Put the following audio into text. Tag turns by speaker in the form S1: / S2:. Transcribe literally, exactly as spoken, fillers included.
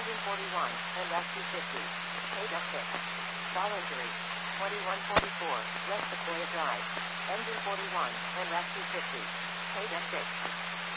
S1: engine forty-one, and F two fifty. Data six. Stall injury. twenty-one forty-four, West Sequoia Drive. Engine forty-one, and F two fifty. Data six.